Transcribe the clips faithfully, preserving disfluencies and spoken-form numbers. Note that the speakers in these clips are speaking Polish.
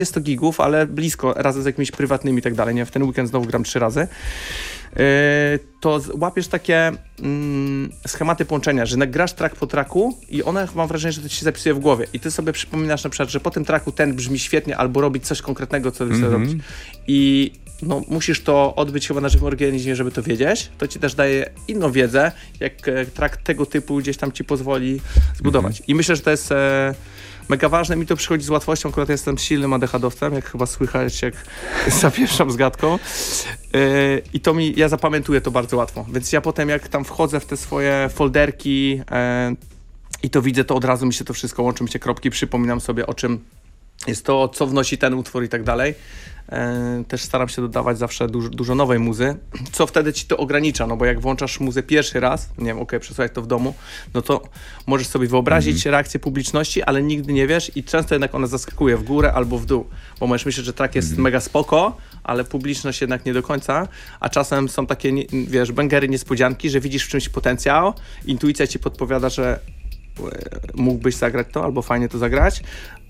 jest to gigów, ale blisko, razem z jakimiś prywatnymi i tak dalej, nie? W ten weekend znowu gram trzy razy. Yy, to z- łapiesz takie mm, schematy połączenia, że grasz track po tracku i one, mam wrażenie, że to ci się zapisuje w głowie. I ty sobie przypominasz na przykład, że po tym tracku ten brzmi świetnie, albo robi coś konkretnego, co ty chcesz robić. I no, musisz to odbyć chyba na żywym organizmie, żeby to wiedzieć. To ci też daje inną wiedzę, jak e, track tego typu gdzieś tam ci pozwoli zbudować. I myślę, że to jest e, mega ważne. Mi to przychodzi z łatwością. Akurat jestem silnym adechadowcem, jak chyba słychać, jak zapieszam z gadką. E, I to mi, ja zapamiętuję to bardzo łatwo. Więc ja potem, jak tam wchodzę w te swoje folderki e, i to widzę, to od razu mi się to wszystko łączy, mi się kropki, przypominam sobie, o czym jest to, co wnosi ten utwór i tak dalej. E, też staram się dodawać zawsze dużo, dużo nowej muzy, co wtedy ci to ogranicza, no bo jak włączasz muzę pierwszy raz, nie wiem, okej, okay, przesłuchaj to w domu, no to możesz sobie wyobrazić mm-hmm. reakcję publiczności, ale nigdy nie wiesz i często jednak ona zaskakuje w górę albo w dół, bo możesz myśleć, że track jest mm-hmm. mega spoko, ale publiczność jednak nie do końca, a czasem są takie, wiesz, bęgery, niespodzianki, że widzisz w czymś potencjał, intuicja ci podpowiada, że mógłbyś zagrać to, albo fajnie to zagrać,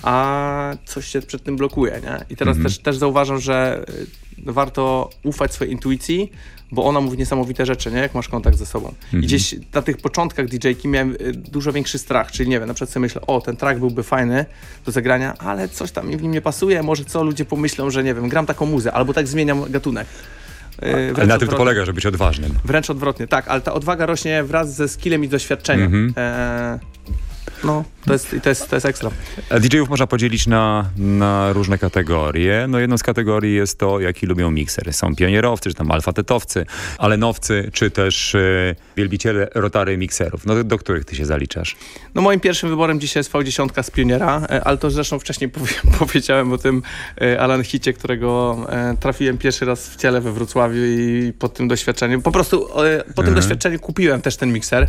a coś się przed tym blokuje, nie? I teraz mm-hmm. też, też zauważam, że warto ufać swojej intuicji, bo ona mówi niesamowite rzeczy, nie? Jak masz kontakt ze sobą. Mm-hmm. I gdzieś na tych początkach didżejki miałem dużo większy strach, czyli nie wiem, na przykład sobie myślę, o, ten track byłby fajny do zagrania, ale coś tam mi w nim nie pasuje, może co ludzie pomyślą, że nie wiem, gram taką muzę, albo tak zmieniam gatunek. Wręcz ale na tym to polega, żeby być odważnym. Wręcz odwrotnie, tak, ale ta odwaga rośnie wraz ze skillem i doświadczeniem. Mm-hmm. E, no, to jest, to, jest, to jest ekstra. didżejów można podzielić na, na różne kategorie. No jedną z kategorii jest to, jaki lubią miksery. Są pionierowcy, czy tam alfatetowcy, alenowcy, czy też e, wielbiciele rotary mikserów. No do których ty się zaliczasz? No moim pierwszym wyborem dzisiaj jest V dziesięć z Pioniera, e, ale to zresztą wcześniej powie, powiedziałem o tym e, Alan Hicie, którego e, trafiłem pierwszy raz w ciele we Wrocławiu i po tym doświadczeniu, po prostu e, po tym mhm. doświadczeniu kupiłem też ten mikser.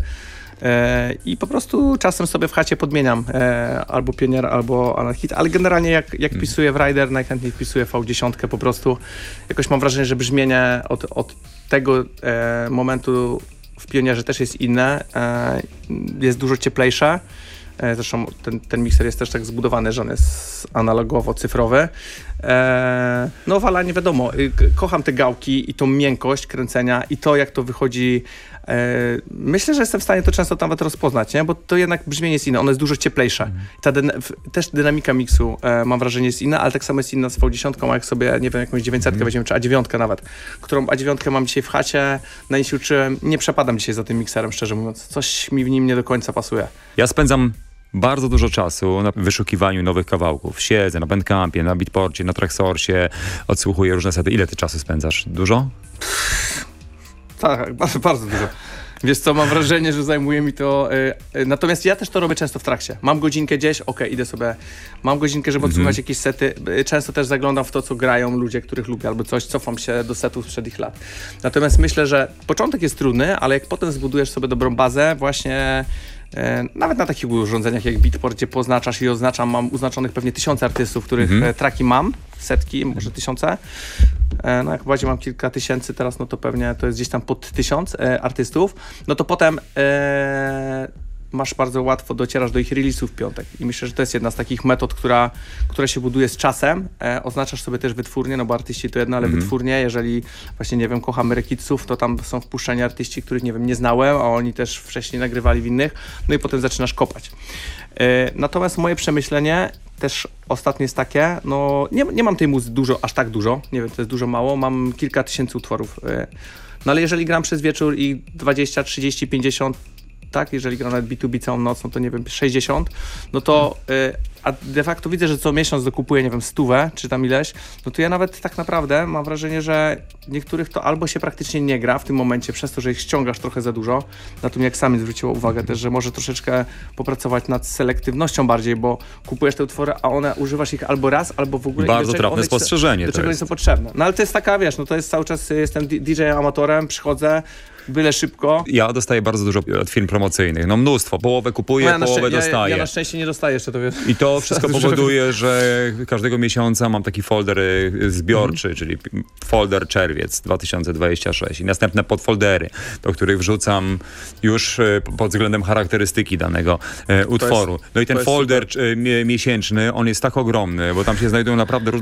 E, I po prostu czasem sobie w chacie podmieniam e, albo Pionier, albo Alan Hit, ale generalnie jak, jak pisuję w Rider, najchętniej wpisuję V dziesięć po prostu. Jakoś mam wrażenie, że brzmienie od, od tego e, momentu w Pionierze też jest inne, e, jest dużo cieplejsze. E, zresztą ten, ten mikser jest też tak zbudowany, że on jest analogowo-cyfrowy. E, no w Alanie wiadomo, kocham te gałki i tą miękkość kręcenia i to, jak to wychodzi. E, myślę, że jestem w stanie to często nawet rozpoznać, nie? Bo to jednak brzmienie jest inne, ono jest dużo cieplejsze. Mm. Ta dyna- w, też dynamika miksu e, mam wrażenie jest inna, ale tak samo jest inna z V dziesięć, a jak sobie, nie wiem, jakąś dziewięćset mm. weźmiemy, czy A dziewięć nawet, którą A dziewięć mam dzisiaj w chacie, na niej się uczyłem, nie przepadam dzisiaj za tym mikserem, szczerze mówiąc. Coś mi w nim nie do końca pasuje. Ja spędzam bardzo dużo czasu na wyszukiwaniu nowych kawałków. Siedzę na Bandcampie, na Beatporcie, na Traxsourcie, odsłuchuję różne sety. Ile ty czasu spędzasz? Dużo? Tak, bardzo, bardzo dużo. Wiesz co, mam wrażenie, że zajmuje mi to... Yy, yy, natomiast ja też to robię często w trakcie. Mam godzinkę gdzieś, okej, okay, idę sobie... Mam godzinkę, żeby odsłuchać mm-hmm. jakieś sety. Yy, często też zaglądam w to, co grają ludzie, których lubię, albo coś, cofam się do setów sprzed ich lat. Natomiast myślę, że początek jest trudny, ale jak potem zbudujesz sobie dobrą bazę, właśnie... E, nawet na takich urządzeniach jak Beatport, gdzie poznaczasz i oznaczam, mam uznaczonych pewnie tysiące artystów, których mm-hmm. traki mam, setki, może tysiące. E, no jak bardziej mam kilka tysięcy teraz, no to pewnie to jest gdzieś tam pod tysiąc e, artystów. No to potem e, masz bardzo łatwo, docierasz do ich release'ów w piątek. I myślę, że to jest jedna z takich metod, która, która się buduje z czasem. E, oznaczasz sobie też wytwórnię, no bo artyści to jedno, ale mm-hmm. wytwórnie, jeżeli właśnie, nie wiem, kocham Rekidsów, to tam są wpuszczani artyści, których, nie wiem, nie znałem, a oni też wcześniej nagrywali w innych, no i potem zaczynasz kopać. E, natomiast moje przemyślenie też ostatnie jest takie, no nie, nie mam tej muzy dużo, aż tak dużo, nie wiem, to jest dużo mało, mam kilka tysięcy utworów. E, no ale jeżeli gram przez wieczór i dwadzieścia, trzydzieści, pięćdziesiąt, tak, jeżeli gram nawet B dwa B całą noc, no to nie wiem, sześćdziesiąt, no to y, a de facto widzę, że co miesiąc dokupuję, nie wiem, stówę, czy tam ileś, no to ja nawet tak naprawdę mam wrażenie, że niektórych to albo się praktycznie nie gra w tym momencie, przez to, że ich ściągasz trochę za dużo, na tym jak sami zwróciło uwagę też, że może troszeczkę popracować nad selektywnością bardziej, bo kupujesz te utwory, a one używasz ich albo raz, albo w ogóle... Bardzo trafne spostrzeżenie. Do czego nie są potrzebne. No ale to jest taka, wiesz, no to jest cały czas, jestem D J amatorem, przychodzę, byle szybko. Ja dostaję bardzo dużo od firm promocyjnych. No mnóstwo. Połowę kupuję, No ja, na połowę szczę- ja, dostaję. ja na szczęście nie dostaję jeszcze, to wiesz. I to wszystko powoduje, że każdego miesiąca mam taki folder y, zbiorczy, Mhm. czyli p- folder czerwiec dwa tysiące dwudziesty szósty i następne podfoldery, do których wrzucam już y, pod względem charakterystyki danego y, utworu. No i ten to jest folder y, mie- miesięczny, on jest tak ogromny, bo tam się znajdują naprawdę różne